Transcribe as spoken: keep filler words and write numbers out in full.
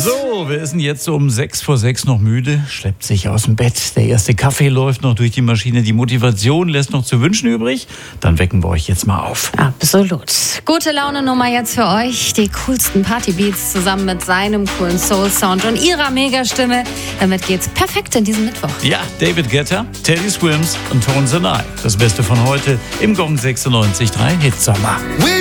So, wer ist denn jetzt um sechs vor sechs noch müde? Schleppt sich aus dem Bett. Der erste Kaffee läuft noch durch die Maschine. Die Motivation lässt noch zu wünschen übrig. Dann wecken wir euch jetzt mal auf. Absolut. Gute Laune-Nummer jetzt für euch. Die coolsten Partybeats zusammen mit seinem coolen Soul-Sound und ihrer Megastimme. Damit geht's perfekt in diesen Mittwoch. Ja, David Guetta, Teddy Swims und Tones and I. Das Beste von heute im Gong sechsundneunzig Komma drei Hitsommer.